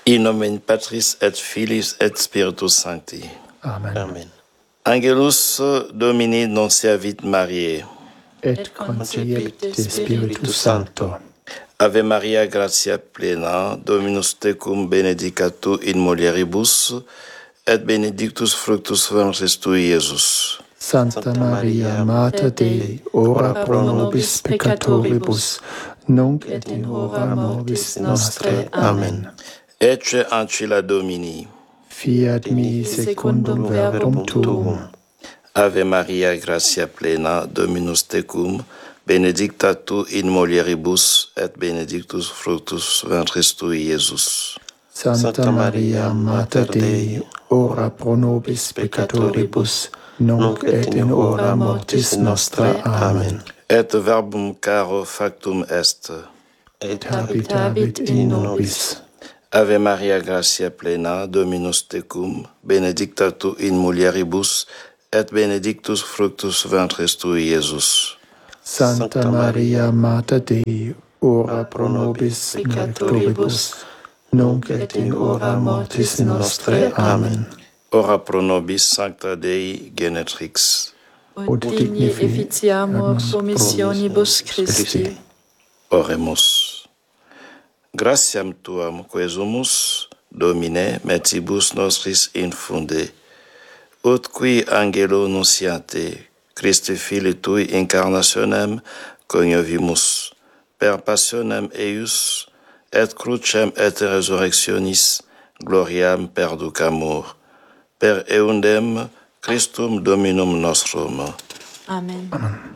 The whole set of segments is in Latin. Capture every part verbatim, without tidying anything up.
In nomine Patris et Filii et Spiritus Sancti. Amen. Amen. Angelus Domini nonciavit Mariae. Et concepit de Spiritus Sancto. Ave Maria, gratia plena, Dominus tecum, benedicat tu in mulieribus, et benedictus fructus ventris tui, Iesus. Santa Maria, Mater Dei, ora pro nobis peccatoribus, nunc et in hora mortis nostrae. Amen. Ecce ancilla Domini. Fiat mi secundum verbum tuum. Ave Maria, gratia plena, Dominus tecum, benedicta tu in mulieribus, et benedictus fructus ventris tui, Iesus. Santa Maria, Mater Dei, ora pro nobis peccatoribus, nunc et in hora mortis nostrae. Amen. Et verbum caro factum est. Et habitavit in nobis. Ave Maria, gratia plena, Dominus tecum, benedicta tu in mulieribus, et benedictus fructus ventris tui, Iesus. Santa Maria, Mater Dei, ora pro nobis peccatoribus, nunc et in hora mortis nostrae. Amen. Ora pro nobis sancta Dei genetrix. Ut digni efficiamur promissionibus Christi. Oremus. Gratiam tuam quesumus, Domine, metibus nostris infunde, ut qui angelo nunciante, Christi Filii tui incarnationem coniovimus, per passionem eius, et crucem et resurrectionis, gloriam perducamur, per eundem Christum Dominum nostrum. Amen.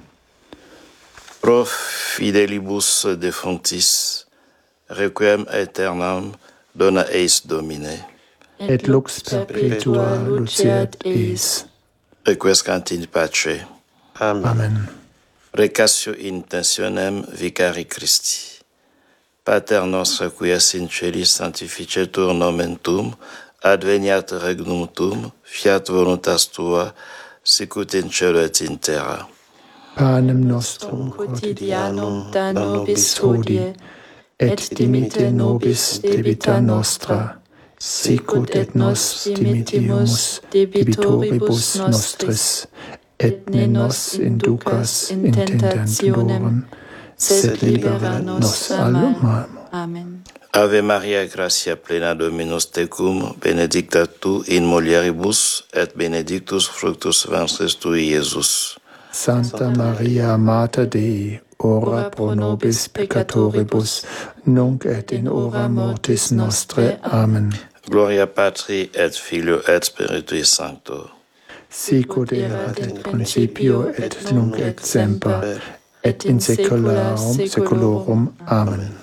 Pro fidelibus defunctis, requiem aeternam dona eis Domine. Et lux perpetua luceat eis. Requiescant in pace. Amen. Amen. Recatio intentionem vicari Christi. Pater nostre qui es in celis, sanctificetur nomen tuum, adveniat regnum tuum, fiat voluntas tua, sicut in cielo et in terra. Panem nostrum Quotidianum da nobis hodie, et dimitte nobis debita nostra, sicut et nos dimittimus debitoribus nostris, et ne nos inducas in tentationem, sed libera nos a malo. Amen. Ave Maria, gratia plena, Dominus tecum, benedicta tu in mulieribus, et benedictus fructus ventris tui, Iesus. Santa Maria, Mater Dei, ora pro nobis peccatoribus, nunc et in hora mortis nostrae. Amen. Gloria Patri et Filio et Spiritui Sancto. Sicut erat in principio et nunc et semper, et in saecula saeculorum. Amen.